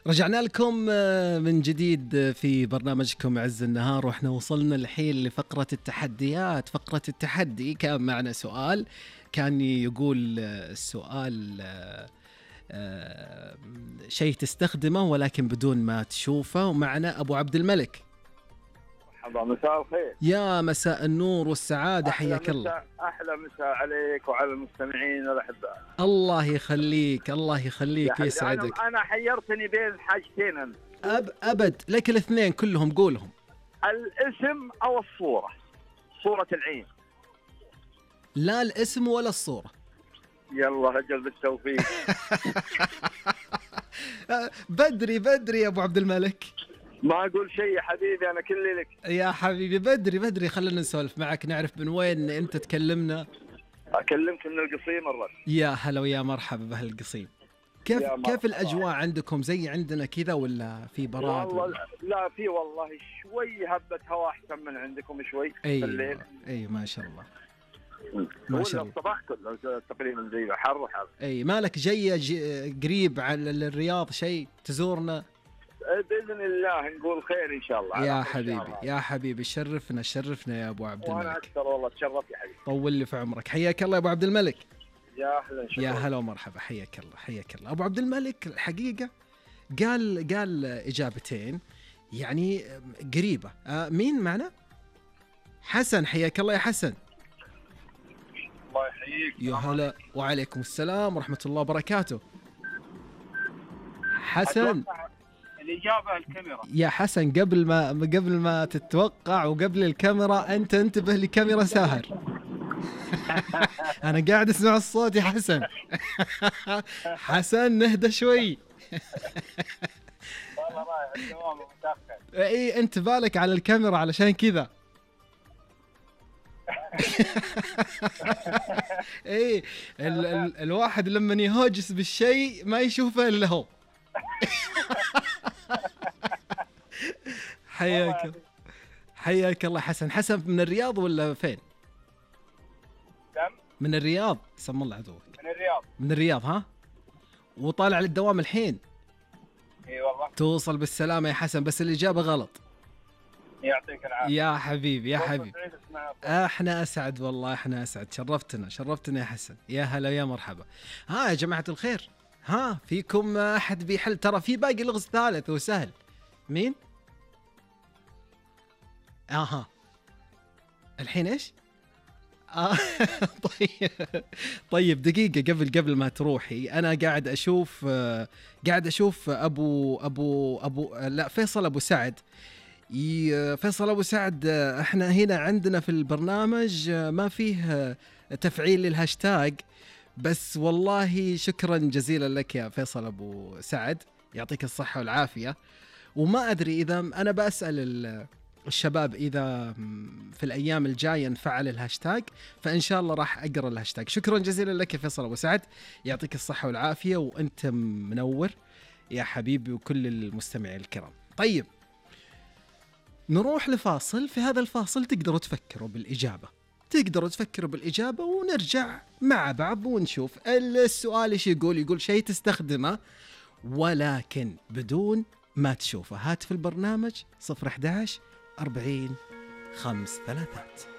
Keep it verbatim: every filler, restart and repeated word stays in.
رجعنا لكم آه، من جديد آه، في برنامجكم عز النهار، واحنا وصلنا الحين لفقرة التحديات. فقرة التحدي كان معنا سؤال، كان يقول آه، السؤال آه، آه، شيء تستخدمه ولكن بدون ما تشوفه. ومعنا أبو عبد الملك. مرحبا، مساء الخير. يا مساء النور والسعادة، حياك الله. مساء أحلى مساء عليك وعلى المستمعين الأحباء. الله يخليك، الله يخليك ويسعدك. أنا, أنا حيرتني بين حاجتين أنت. أب أبد لك الاثنين كلهم، قولهم. الاسم أو الصورة، صورة العين. لا الاسم ولا الصورة. يلا رجل بالتوفيق. بدري بدري يا أبو عبد الملك. ما أقول شيء يا حبيبي، أنا كلي لك يا حبيبي. بدري بدري، خلينا نسولف معك، نعرف من وين أنت تكلمنا. أكلمك من القصيم الرش. يا هلا ويا مرحبا بهالقصيم. كيف كيف الأجواء عندكم؟ زي عندنا كذا ولا في براد؟ والله ولا؟ لا في والله شوي هبة هواء أحسن من عندكم شوي. أي في الليل. أي ما شاء الله ما شاء الله. الصباح كله تقريبا زي حر حر. أي مالك جاي قريب على الرياض شيء تزورنا؟ بإذن الله نقول خير إن شاء الله. يا حبيبي يا حبيبي، شرفنا شرفنا يا أبو عبد الملك. وأنا أكثر والله، تشرفت يا حبيبي. طول لي في عمرك. حياك الله يا أبو عبد الملك. يا أهلا يا هلا ومرحبا، حياك الله حياك الله. أبو عبد الملك الحقيقة قال قال إجابتين يعني قريبة. آه مين معنا؟ حسن، حياك الله يا حسن. الله يحييك. يا هلا وعليكم السلام ورحمة الله وبركاته. حسن، الإجابة الكاميرا. يا حسن قبل ما قبل ما تتوقع وقبل الكاميرا أنت انتبه لكاميرا ساهر. أنا قاعد أسمع الصوت يا حسن. حسن نهدى شوي. والله رايح الدوام متأخر. إيه أنت بالك على الكاميرا علشان كذا. إيه ال ال الواحد لما يهوجس بالشيء ما يشوفه إلا هو. حياك حياك الله حسن. حسن من الرياض ولا فين؟ من الرياض. سم الله عدوك. من الرياض. من الرياض ها؟ وطالع للدوام الحين. اي والله. توصل بالسلامة يا حسن، بس الإجابة غلط. يعطيك العافية يا حبيبي يا حبيبي. احنا أسعد والله، احنا أسعد. شرفتنا شرفتنا يا حسن. يا هلا يا مرحبا. ها يا جماعة الخير، ها فيكم أحد بيحل؟ ترى في باقي لغز ثالث وسهل. مين؟ اها الحين ايش؟ آه طيب طيب دقيقة قبل قبل ما تروحي، أنا قاعد أشوف آه قاعد أشوف أبو أبو أبو آه لا فيصل أبو سعد. فيصل أبو سعد، آه إحنا هنا عندنا في البرنامج آه ما فيه آه تفعيل للهاشتاج، بس والله شكرا جزيلا لك يا فيصل أبو سعد، يعطيك الصحة والعافية. وما أدري إذا أنا بسأل الشباب إذا في الأيام الجاية نفعل الهاشتاج، فإن شاء الله راح أقرأ الهاشتاج. شكرا جزيلا لك يا فيصل أبو سعد، يعطيك الصحة والعافية، وأنت منور يا حبيبي وكل المستمعين الكرام. طيب نروح لفاصل. في هذا الفاصل تقدروا تفكروا بالإجابة، تقدروا تفكروا بالإجابة ونرجع مع بعض ونشوف السؤال إيش يقول. يقول شيء تستخدمه ولكن بدون ما تشوفه. هات في البرنامج صفر أحد عشر أربعين خمس ثلاثات.